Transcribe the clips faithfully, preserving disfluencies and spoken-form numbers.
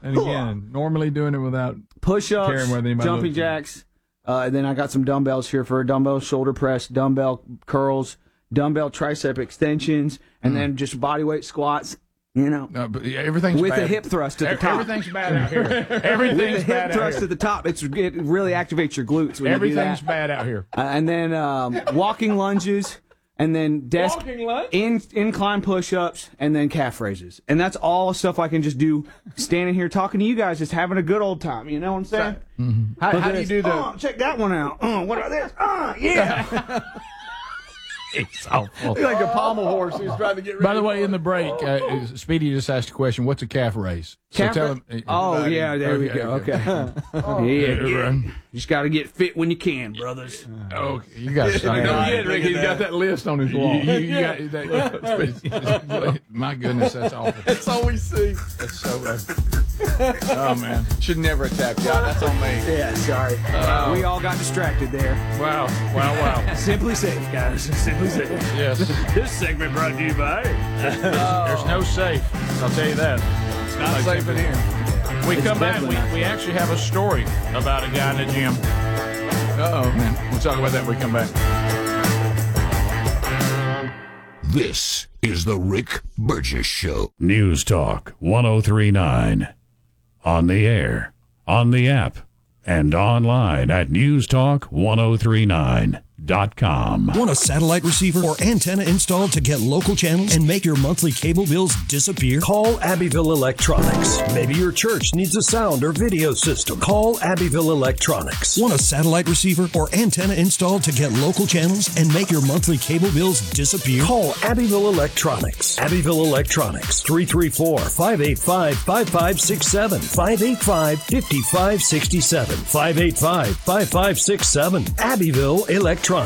And again, normally doing it without push-ups, caring whether anybody jumping looks. jacks. Uh, and then I got some dumbbells here for a dumbbell shoulder press, dumbbell curls, dumbbell tricep extensions, and mm. then just body weight squats. You know, no, but everything's with bad. a hip thrust at the top. Everything's bad out here. Everything's with a bad hip thrust out here. at the top. It's it really activates your glutes. When Everything's you do that. bad out here. Uh, and then um, walking lunges, and then desk in, incline push-ups, and then calf raises. And that's all stuff I can just do standing here talking to you guys, just having a good old time. You know what I'm saying? Mm-hmm. How, how do you do that? Oh, check that one out. Oh, what about this? Oh, yeah. It's awful. Like a pommel horse who's trying to get rid By the of way, in the break, uh, Speedy just asked a question. What's a calf raise? Calf so tell ra- him. Oh, yeah, there we go. Okay. oh, yeah, yeah. You just got to get fit when you can, brothers. Oh, you got to Don't get Rick. He's got that list on his wall. You, you got that, my goodness, that's awful. That's all we see. That's so bad. Oh, man. Should never have tapped out. That's on me. Yeah, sorry. Uh, we all got distracted there. Wow. Wow, wow. Simply safe, guys. Simply safe. Yes. This segment brought to you by... There's no safe. I'll tell you that. It's not safe in here. We It's come back, we, definitely not. we actually have a story about a guy in the gym. Uh-oh, man. We'll talk about that when we come back. This is the Rick Burgess Show. News Talk one oh three point nine. On the air, on the app, and online at news talk one oh three nine dot com. Want a satellite receiver or antenna installed to get local channels and make your monthly cable bills disappear? Call Abbeville Electronics. Maybe your church needs a sound or video system. Call Abbeville Electronics. Want a satellite receiver or antenna installed to get local channels and make your monthly cable bills disappear? Call Abbeville Electronics. Abbeville Electronics. three three four, five eight five, five five six seven. five eight five, five five six seven. five eight five, five five six seven. Abbeville Electronics.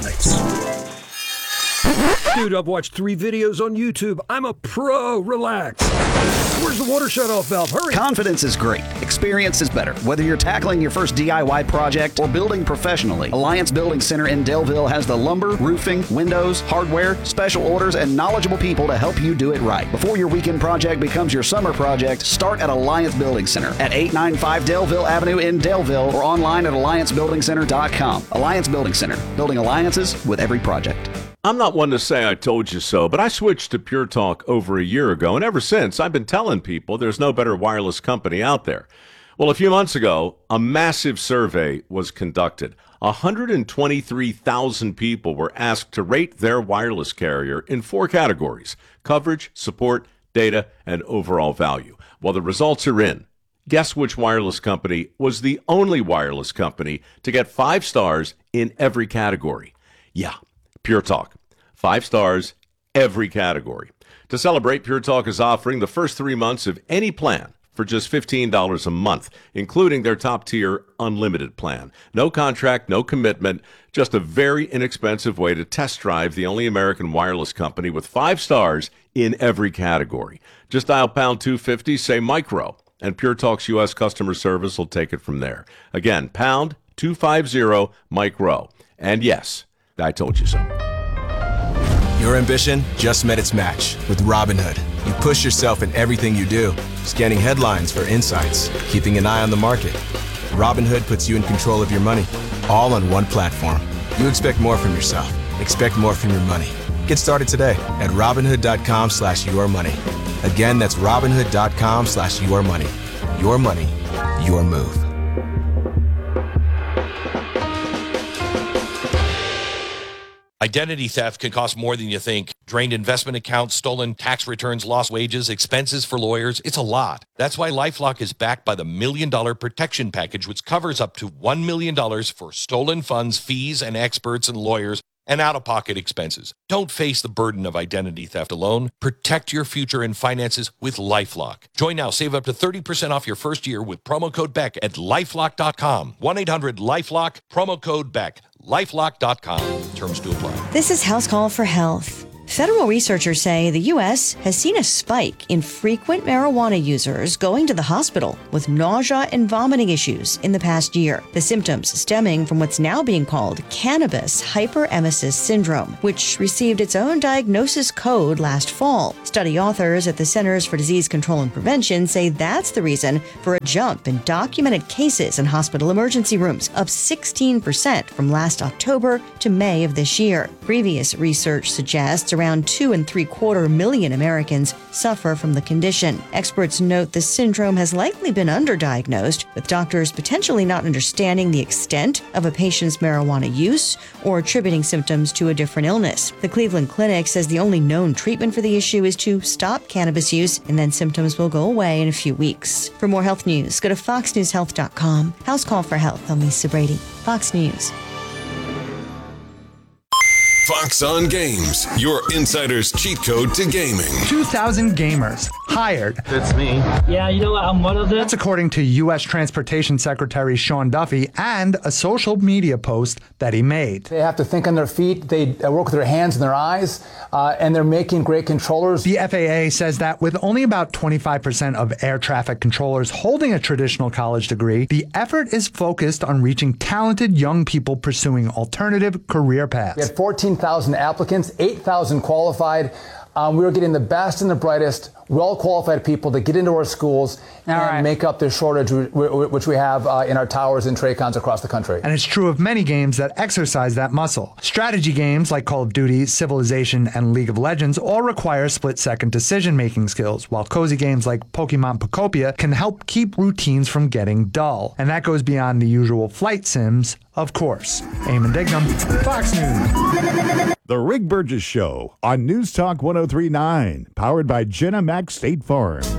Dude, I've watched three videos on YouTube. I'm a pro. Relax. Where's the water shutoff valve? Hurry. Confidence is great. Experience is better. Whether you're tackling your first D I Y project or building professionally, Alliance Building Center in Delville has the lumber, roofing, windows, hardware, special orders, and knowledgeable people to help you do it right. Before your weekend project becomes your summer project, start at Alliance Building Center at eight ninety-five Delville Avenue in Delville or online at alliance building center dot com. Alliance Building Center, building alliances with every project. I'm not one to say I told you so, but I switched to Pure Talk over a year ago, and ever since, I've been telling people there's no better wireless company out there. Well, a few months ago, a massive survey was conducted. one hundred twenty-three thousand people were asked to rate their wireless carrier in four categories: coverage, support, data, and overall value. Well, the results are in. Guess which wireless company was the only wireless company to get five stars in every category? Yeah. Pure Talk. Five stars, every category. To celebrate, Pure Talk is offering the first three months of any plan for just fifteen dollars a month, including their top-tier unlimited plan. No contract, no commitment, just a very inexpensive way to test drive the only American wireless company with five stars in every category. Just dial pound two fifty, say micro, and Pure Talk's U S customer service will take it from there. Again, pound two fifty, micro. And yes, I told you so. Your ambition just met its match with Robinhood. You push yourself in everything you do, scanning headlines for insights, keeping an eye on the market. Robinhood puts you in control of your money, all on one platform. You expect more from yourself. Expect more from your money. Get started today at Robinhood.com slash your money. Again, that's Robinhood.com slash your money. Your money, your move. Identity theft can cost more than you think. Drained investment accounts, stolen tax returns, lost wages, expenses for lawyers. It's a lot. That's why LifeLock is backed by the Million Dollar Protection Package, which covers up to one million dollars for stolen funds, fees, and experts and lawyers, and out-of-pocket expenses. Don't face the burden of identity theft alone. Protect your future and finances with LifeLock. Join now. Save up to thirty percent off your first year with promo code Beck at lifelock dot com. one eight hundred LifeLock, promo code Beck. lifelock dot com. Terms to apply. This is House Call for Health. Federal researchers say the U S has seen a spike in frequent marijuana users going to the hospital with nausea and vomiting issues in the past year. The symptoms stemming from what's now being called cannabis hyperemesis syndrome, which received its own diagnosis code last fall. Study authors at the Centers for Disease Control and Prevention say that's the reason for a jump in documented cases in hospital emergency rooms, up sixteen percent from last October to May of this year. Previous research suggests around two and three quarter million Americans suffer from the condition. Experts note the syndrome has likely been underdiagnosed, with doctors potentially not understanding the extent of a patient's marijuana use or attributing symptoms to a different illness. The Cleveland Clinic says the only known treatment for the issue is to stop cannabis use, and then symptoms will go away in a few weeks. For more health news, go to fox news health dot com. House Call for Health. I'm Lisa Brady, Fox News. Fox on Games, your insider's cheat code to gaming. two thousand gamers hired. That's me. Yeah, you know what? I'm one of them. That's according to U S Transportation Secretary Sean Duffy and a social media post that he made. They have to think on their feet. They work with their hands and their eyes, uh, and they're making great controllers. The F A A says that with only about twenty-five percent of air traffic controllers holding a traditional college degree, the effort is focused on reaching talented young people pursuing alternative career paths. We had fourteen thousand applicants, eight thousand qualified. Um, we were getting the best and the brightest, well-qualified people to get into our schools and right. make up the shortage which we have uh, in our towers and Tracons across the country. And it's true of many games that exercise that muscle. Strategy games like Call of Duty, Civilization, and League of Legends all require split-second decision-making skills, while cozy games like Pokemon Pocopia can help keep routines from getting dull. And that goes beyond the usual flight sims, of course. Eamon Dignam, Fox News. The Rick Burgess Show on News Talk one oh three point nine, powered by Jenna Mac State Farm.